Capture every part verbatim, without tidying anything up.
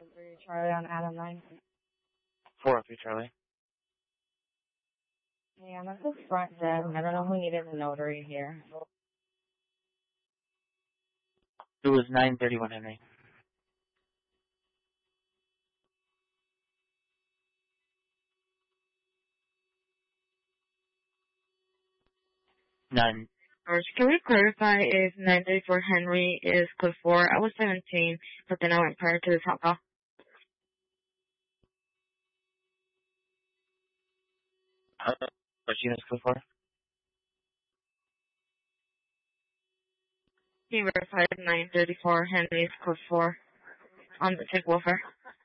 three Charlie on Adam nine. four oh three Charlie. Yeah, I'm at the front desk. I don't know who needed a notary here. It was nine thirty-one Henry. None. First, can we clarify if nine thirty-four Henry is code four? I was seventeen, but then I went prior to the top call. Uh, what unit's code for? He verified nine thirty-four Henry's code four on the tick woofer.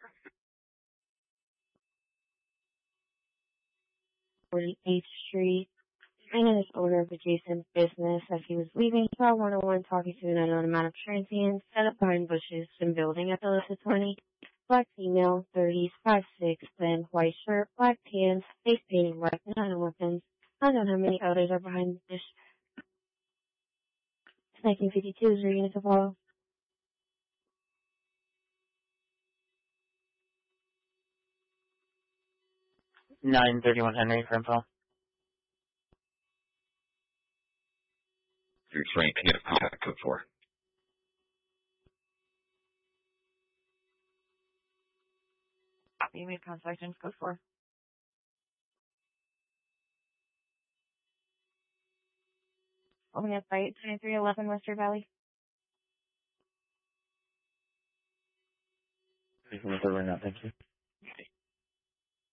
forty-eighth Street. And in his order of adjacent business, as he was leaving, he saw one oh one talking to an unknown amount of transients set up behind bushes and building at the list of twenty. Black female, thirties, five six, thin, white shirt, black pants, face painting white, none weapons. I don't know how many others are behind the bush. nineteen fifty-two is your unit to follow. nine thirty-one Henry for info. Three Frank, you have contact code four. You made contact and code four. Only at site twenty-three eleven Western Valley. Please move over now, thank you.